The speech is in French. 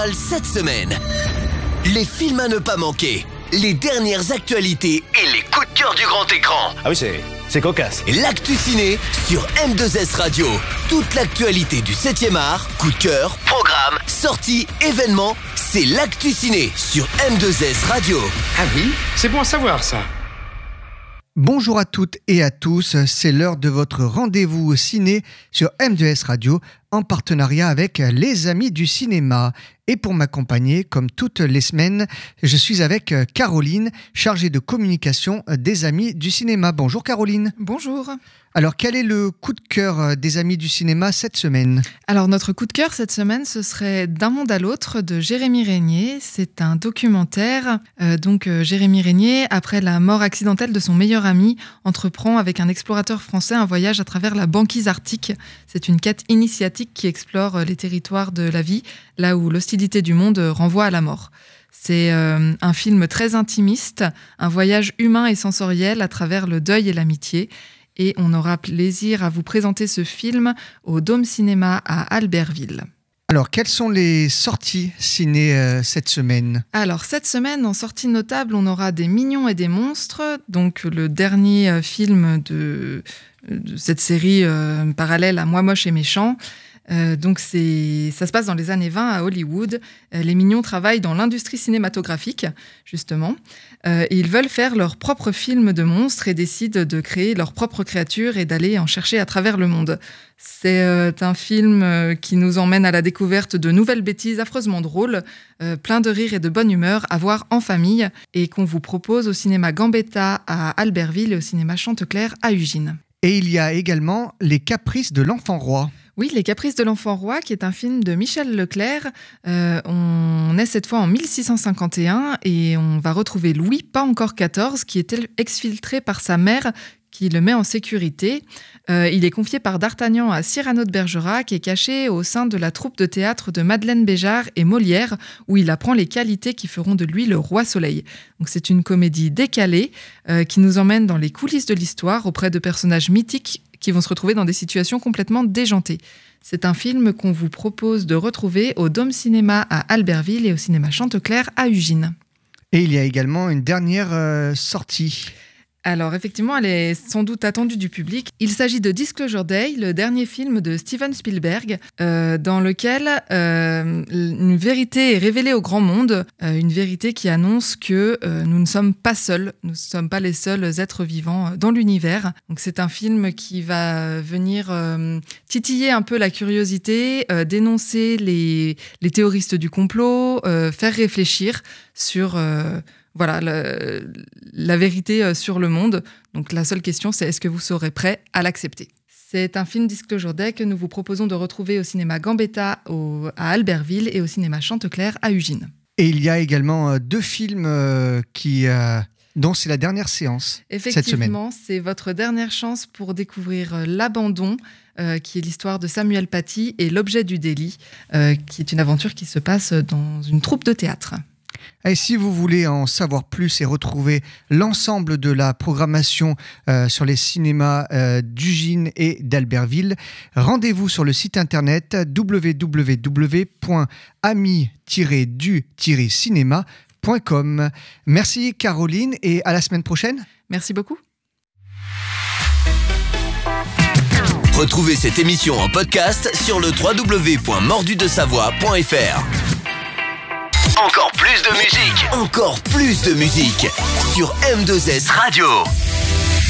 Cette semaine, les films à ne pas manquer, les dernières actualités et les coups de cœur du grand écran. Ah oui, c'est cocasse. Et l'actu ciné sur M2S Radio. Toute l'actualité du 7e art, coup de cœur, programme, sorties, événements, c'est l'actu ciné sur M2S Radio. Ah oui, c'est bon à savoir ça. Bonjour à toutes et à tous, c'est l'heure de votre rendez-vous ciné sur M2S Radio en partenariat avec les Amis du cinéma. Et pour m'accompagner, comme toutes les semaines, je suis avec Caroline, chargée de communication des Amis du cinéma. Bonjour Caroline. Bonjour. Alors, quel est le coup de cœur des Amis du cinéma cette semaine ? Alors, notre coup de cœur cette semaine, ce serait D'un monde à l'autre de Jérémy Régnier. C'est un documentaire. Jérémy Régnier, après la mort accidentelle de son meilleur ami, entreprend avec un explorateur français un voyage à travers la banquise arctique. C'est une quête initiatique qui explore les territoires de la vie, là où l'hostilité du monde renvoie à la mort. C'est un film très intimiste, un voyage humain et sensoriel à travers le deuil et l'amitié. Et on aura plaisir à vous présenter ce film au Dôme Cinéma à Albertville. Alors, quelles sont les sorties ciné cette semaine ? Alors, cette semaine, en sortie notable, on aura Des Mignons et des Monstres, donc le dernier film de cette série parallèle à Moi moche et méchant. Ça se passe dans les années 20 à Hollywood. Les Mignons travaillent dans l'industrie cinématographique, justement. Et ils veulent faire leur propre film de monstres et décident de créer leur propre créature et d'aller en chercher à travers le monde. C'est un film qui nous emmène à la découverte de nouvelles bêtises affreusement drôles, plein de rire et de bonne humeur à voir en famille et qu'on vous propose au cinéma Gambetta à Albertville et au cinéma Chanteclair à Ugine. Et il y a également Les Caprices de l'Enfant Roi. Oui, Les Caprices de l'Enfant Roi, qui est un film de Michel Leclerc. On est cette fois en 1651 et on va retrouver Louis, pas encore 14, qui est exfiltré par sa mère qui le met en sécurité. Il est confié par D'Artagnan à Cyrano de Bergerac et caché au sein de la troupe de théâtre de Madeleine Béjart et Molière, où il apprend les qualités qui feront de lui le roi soleil. Donc c'est une comédie décalée qui nous emmène dans les coulisses de l'histoire auprès de personnages mythiques qui vont se retrouver dans des situations complètement déjantées. C'est un film qu'on vous propose de retrouver au Dôme Cinéma à Albertville et au cinéma Chanteclair à Ugine. Et il y a également une dernière sortie. Alors effectivement, elle est sans doute attendue du public. Il s'agit de Disclosure Day, le dernier film de Steven Spielberg, dans lequel une vérité est révélée au grand monde, une vérité qui annonce que nous ne sommes pas seuls, nous ne sommes pas les seuls êtres vivants dans l'univers. Donc c'est un film qui va venir titiller un peu la curiosité, dénoncer les théoristes du complot, faire réfléchir sur... la vérité sur le monde. Donc la seule question, c'est est-ce que vous serez prêt à l'accepter ? C'est un film Disclosure Day que nous vous proposons de retrouver au cinéma Gambetta à Albertville et au cinéma Chanteclair à Ugine. Et il y a également 2 films dont c'est la dernière séance cette semaine. Effectivement, c'est votre dernière chance pour découvrir L'Abandon, qui est l'histoire de Samuel Paty, et L'Objet du délit, qui est une aventure qui se passe dans une troupe de théâtre. Et si vous voulez en savoir plus et retrouver l'ensemble de la programmation sur les cinémas d'Ugine et d'Albertville, rendez-vous sur le site internet www.ami-du-cinéma.com. Merci Caroline et à la semaine prochaine. Merci beaucoup. Retrouvez cette émission en podcast sur le www.mordudesavoie.fr. Encore plus de musique sur M2S Radio.